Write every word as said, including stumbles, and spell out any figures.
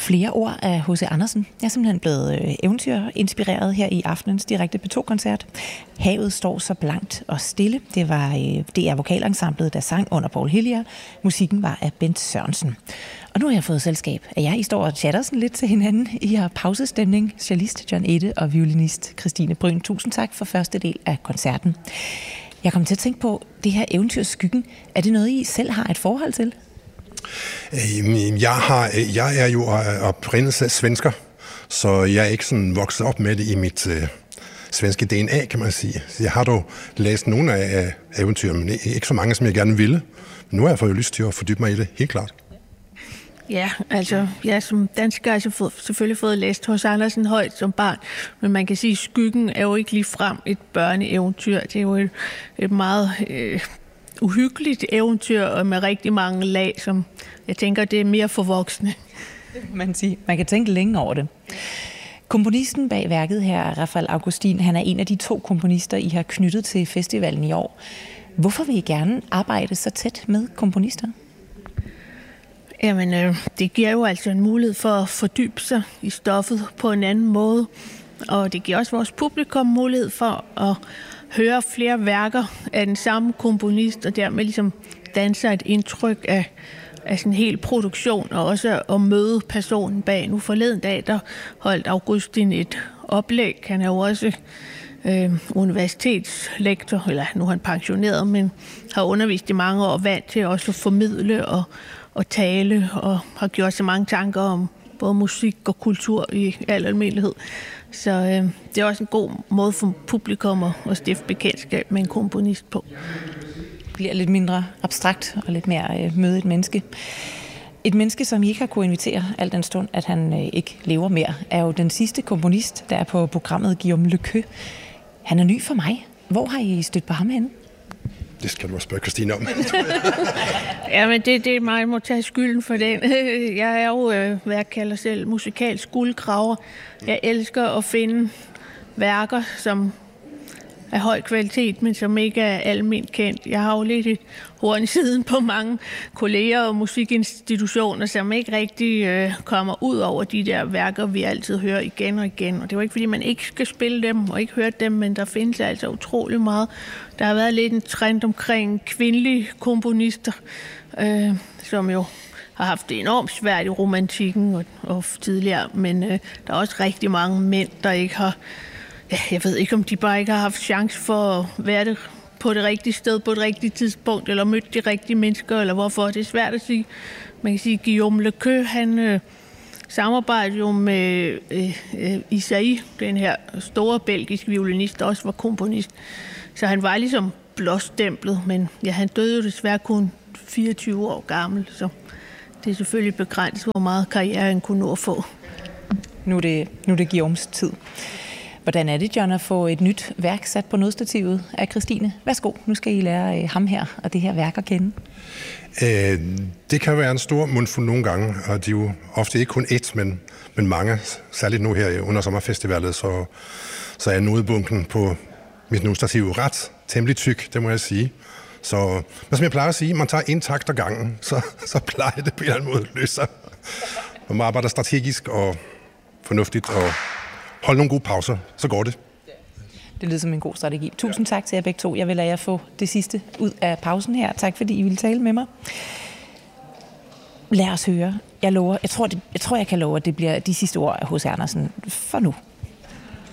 Flere ord af H C Andersen. Jeg er simpelthen blevet eventyrinspireret her i aftenens direkte P to-koncert. Havet står så blankt og stille. Det var det er vokalensemblet, der sang under Paul Hillier. Musikken var af Bent Sørensen. Og nu har jeg fået selskab af jer. I står og chatter sådan lidt til hinanden. I har pausestemning. Cellist John Ede og violinist Christine Bryn. Tusind tak for første del af koncerten. Jeg kom til at tænke på, det her eventyrskyggen. Er det noget, I selv har et forhold til? Jeg, har, jeg er jo oprindelse svensker, så jeg er ikke sådan vokset op med det i mit øh, svenske D N A, kan man sige. Jeg har dog læst nogle af eventyrene, men ikke så mange, som jeg gerne ville. Men nu har jeg fået lyst til at fordybe mig i det, helt klart. Ja, altså, jeg som dansker har jeg selvfølgelig fået læst H C Andersen højt som barn, men man kan sige, at Skyggen er jo ikke ligefrem et børneeventyr. Det er jo et, et meget øh, uhyggeligt eventyr, og med rigtig mange lag, som jeg tænker, det er mere for voksne. Man, siger, man kan tænke længe over det. Komponisten bag værket her, Rafael Augustin, han er en af de to komponister, I har knyttet til festivalen i år. Hvorfor vil I gerne arbejde så tæt med komponister? Jamen, øh, det giver jo altså en mulighed for at fordybe sig i stoffet på en anden måde. Og det giver også vores publikum mulighed for at høre flere værker af den samme komponist, og dermed ligesom danse et indtryk af, af sådan en hel produktion, og også at møde personen bag. Nu forleden dag, der holdt Augustin et oplæg. Han er jo også øh, universitetslektor, eller nu er han pensioneret, men har undervist i mange år, vant til også at formidle og og tale, og har gjort så mange tanker om både musik og kultur i al almindelighed. Så øh, det er også en god måde for publikum at stifte bekendtskab med en komponist på. Det bliver lidt mindre abstrakt og lidt mere øh, møde et menneske. Et menneske, som I ikke har kunne invitere al den stund, at han øh, ikke lever mere, er jo den sidste komponist, der er på programmet, Guillaume Lecœur. Han er ny for mig. Hvor har I stødt på ham henne? Det skal du også spørge Christine om. Jamen, det, det er mig, der må tage skylden for den. Jeg er jo, øh, hvad jeg kalder selv, musikalsk guldgraver. Jeg elsker at finde værker, som er høj kvalitet, men som ikke er almindeligt kendt. Jeg har jo lidt et horn i siden på mange kolleger og musikinstitutioner, som ikke rigtig øh, kommer ud over de der værker, vi altid hører igen og igen. Og det er jo ikke, fordi man ikke skal spille dem og ikke høre dem, men der findes altså utrolig meget. Der har været lidt en trend omkring kvindelige komponister, øh, som jo har haft det enormt svært i romantikken og, og tidligere, men øh, der er også rigtig mange mænd, der ikke har. Ja, jeg ved ikke, om de bare ikke har haft chance for at være det på det rigtige sted, på det rigtige tidspunkt, eller mødt de rigtige mennesker, eller hvorfor. Det er svært at sige. Man kan sige, at Guillaume Lecœur, han øh, samarbejder jo med øh, øh, Isaïe, den her store belgiske violinist, der også var komponist. Så han var ligesom blåstemplet, men ja, han døde jo desværre kun fireogtyve år gammel, så det er selvfølgelig begrænset, hvor meget karriere han kunne nå at få. Nu er det, nu er det Guillaumes tid. Hvordan er det, John, at få et nyt værk sat på nødstativet af Christine? Værsgo, nu skal I lære øh, ham her og det her værk at kende. Øh, det kan være en stor mundfuld nogle gange, og de er jo ofte ikke kun ét, men, men mange. Særligt nu her under sommerfestivalet, så, så er nodebunken på mit nødstativ ret temmelig tyk, det må jeg sige. Så, men som jeg plejer at sige, man tager en takt ad gangen, så, så plejer det på en eller anden måde at løse sig. Man arbejder strategisk og fornuftigt og hold nogle gode pauser, så går det. Det lyder som en god strategi. Tusind tak til jer begge to. Jeg vil lade jer få det sidste ud af pausen her. Tak fordi I ville tale med mig. Lad os høre. Jeg lover, jeg tror, det, jeg tror, jeg kan love, at det bliver de sidste ord af H C Andersen for nu.